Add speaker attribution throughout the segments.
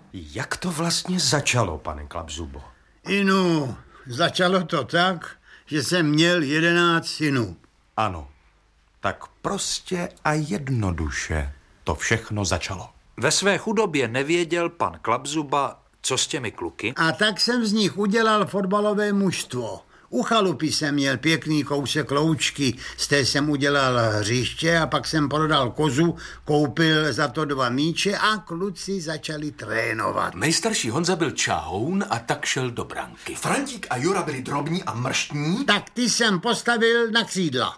Speaker 1: Jak to vlastně začalo, pane Klapzubo?
Speaker 2: Inu, začalo to tak, že jsem měl 11 synů.
Speaker 1: Ano, tak prostě a jednoduše to všechno začalo.
Speaker 3: Ve své chudobě nevěděl pan Klapzuba, co s těmi kluky.
Speaker 2: A tak jsem z nich udělal fotbalové mužstvo. U chalupy jsem měl pěkný kousek loučky, z té jsem udělal hřiště a pak jsem prodal kozu, koupil za to 2 míče a kluci začali trénovat.
Speaker 4: Nejstarší Honza byl čahoun a tak šel do branky. Frantík a Jura byli drobní a mrštní.
Speaker 2: Tak ty jsem postavil na křídla.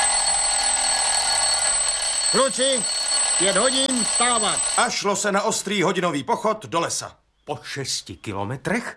Speaker 2: Kluci, 5 hodin vstávat.
Speaker 1: A šlo se na ostrý hodinový pochod do lesa. Po 6 kilometrech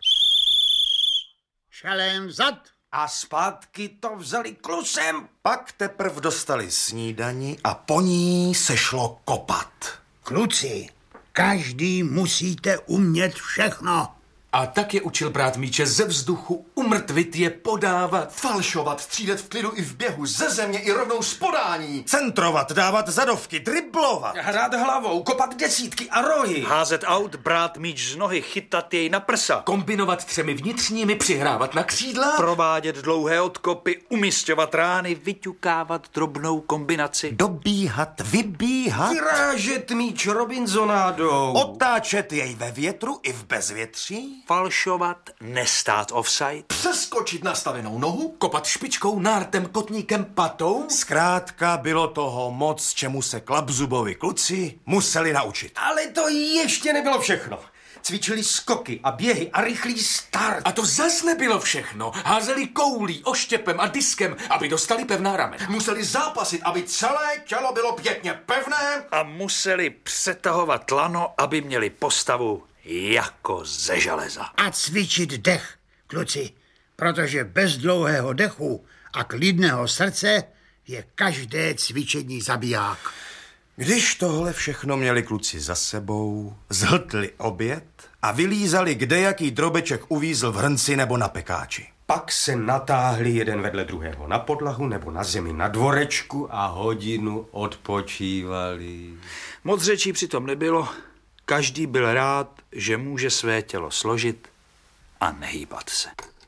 Speaker 2: Šelem vzad.
Speaker 1: a zpátky to vzali klusem. Pak teprv dostali snídani a po ní se šlo kopat.
Speaker 2: Kluci, každý musíte umět všechno.
Speaker 4: A tak je učil brát míče ze vzduchu, umrtvit je, podávat, falšovat, střílet v klidu i v běhu, ze země i rovnou z podání.
Speaker 1: Centrovat, dávat zadovky, driblovat.
Speaker 4: Hrát hlavou, kopat desítky a rohy.
Speaker 3: Házet aut, brát míč z nohy, chytat jej na prsa.
Speaker 4: Kombinovat 3 vnitřními, přihrávat na křídla.
Speaker 3: Provádět dlouhé odkopy, umisťovat rány, vyťukávat drobnou kombinaci.
Speaker 1: Dobíhat, vybíhat.
Speaker 4: Vyrážet míč Robinsonádou.
Speaker 1: Otáčet jej ve větru i v bezvětří.
Speaker 3: Falšovat, nestát offside.
Speaker 4: Přeskočit nastavenou nohu, kopat špičkou, nártem, kotníkem, patou.
Speaker 1: Zkrátka bylo toho moc, čemu se Klapzubovi kluci museli naučit.
Speaker 5: Ale to ještě nebylo všechno. Cvičili skoky a běhy a rychlý start.
Speaker 4: A to zas nebylo všechno. Házeli koulí, oštěpem a diskem, aby dostali pevná ramena.
Speaker 5: Museli zápasit, aby celé tělo bylo pěkně pevné.
Speaker 3: A museli přetahovat lano, aby měli postavu jako ze železa.
Speaker 2: A cvičit dech, kluci, protože bez dlouhého dechu a klidného srdce je každé cvičení zabiják.
Speaker 1: Když tohle všechno měli kluci za sebou, zhltli oběd a vylízali, kdejaký drobeček uvízl v hrnci nebo na pekáči.
Speaker 5: Pak se natáhli jeden vedle druhého na podlahu nebo na zemi na dvorečku a hodinu odpočívali.
Speaker 3: Moc řečí přitom nebylo. Každý byl rád, že může své tělo složit a nehýbat se.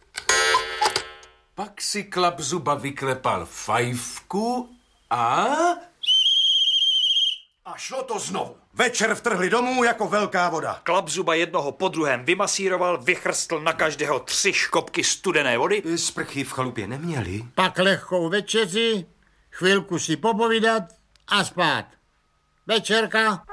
Speaker 4: Pak si Klapzuba vyklepal fajfku a
Speaker 5: šlo to znovu.
Speaker 1: Večer vtrhli domů jako velká voda.
Speaker 3: Klapzuba jednoho po druhém vymasíroval, vychrstl na každého 3 škopky studené vody.
Speaker 5: Sprchy v chalupě neměli.
Speaker 2: Pak lehkou večeři, chvilku si popovídat a spát. Večerka.